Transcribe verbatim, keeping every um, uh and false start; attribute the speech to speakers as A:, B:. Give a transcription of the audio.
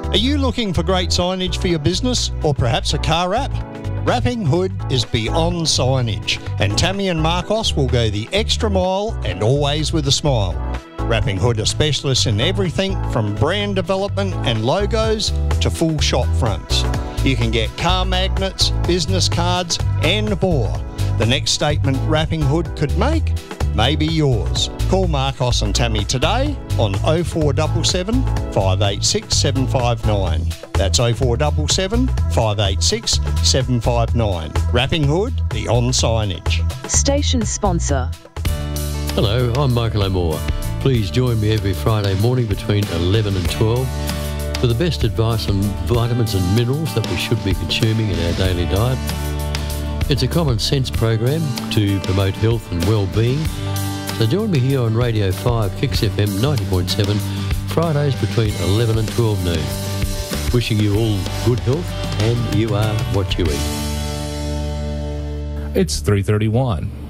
A: Are you looking for great signage for your business or perhaps a car wrap? Wrapping Hood is beyond signage, and Tammy and Marcos will go the extra mile and always with a smile. Wrapping Hood are specialists in everything from brand development and logos to full shop fronts. You can get car magnets, business cards and more. The next statement Wrapping Hood could make may be yours. Call Marcos and Tammy today on oh four seven seven, five eight six, seven five nine. That's oh four seven seven, five eight six, seven five nine. Wrapping Hood, beyond signage.
B: Station sponsor.
C: Hello, I'm Michael O'More. Please join me every Friday morning between eleven and twelve for the best advice on vitamins and minerals that we should be consuming in our daily diet. It's a common sense program to promote health and well-being. So join me here on Radio five, Kicks F M ninety point seven, Fridays between eleven and twelve noon. Wishing you all good health, and you are what you eat.
D: It's three thirty-one.